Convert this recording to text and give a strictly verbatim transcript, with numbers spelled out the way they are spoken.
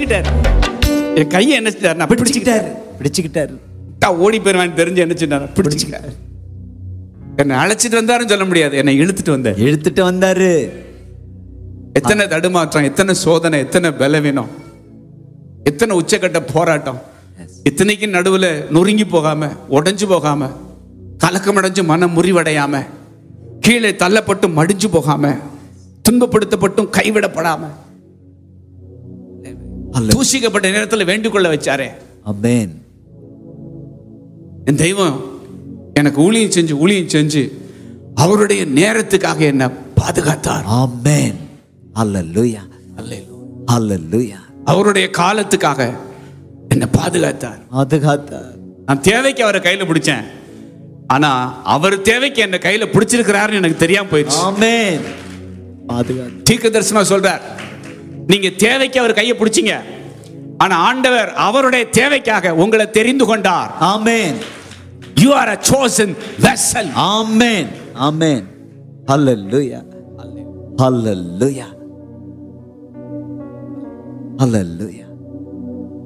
பிடிச்சுக்கிட்டாரு. என் கையை என்ன செஞ்சாரு? பிடிச்சுக்கிட்டாரு பிடிச்சுக்கிட்டாரு. ஓடி போயிருவான்னு தெரிஞ்சு என்ன செஞ்சாரு? பிடிச்சுக்கிட்டாரு. என்னை அழைச்சிட்டு வந்தாருன்னு சொல்ல முடியாது, என்னை இழுத்துட்டு வந்தார். இழுத்துட்டு வந்தாரு. எத்தனை தடுமாற்றம், எத்தனை சோதனை, எத்தனை பலவீனம், எத்தனை உச்சக்கட்ட போராட்டம். இத்தனைக்கு நடுவில் நொறுங்கி போகாம, உடைஞ்சு போகாம, கலக்கமடைஞ்சு மனம் முறிவடையாம, கீழே தள்ளப்பட்டு மடிஞ்சு போகாம, துன்பப்படுத்தப்பட்டும் கைவிடப்படாம, தூசிக்கப்பட்ட நேரத்தில் வேண்டிக்கொள்ள வச்சாரே. ஆமென். என் தெய்வம் எனக்கு ஊழியம் செஞ்சு ஊழியம் செஞ்சு அவருடைய நேரத்துக்காக என்ன பாதுகாத்தார். ஆமென். ஹல்லேலூயா. ஹல்லேலூயா. அவருடைய காலத்துக்காக என்ன பாதுகாத்தார். பாதுகாத்தார். நான் தேவைக்கு அவரை கையில பிடிச்சேன், ஆனா அவர் தேவைக்கு என்ன கையில பிடிச்சிருக்கிறாருன்னு எனக்கு தெரியாம போயிடுச்சு. ஆமென். பாதுகாத்தார். தீர்க்கதரிசனம் சொல்றார், நீங்க தேவைக்கு அவர் கையை பிடிச்சீங்க, ஆனா ஆண்டவர் அவருடைய தேவைக்காக உங்களை தெரிந்து கொண்டார். ஆமென். You are a chosen vessel. Amen. Amen. Hallelujah. Hallelujah. Hallelujah.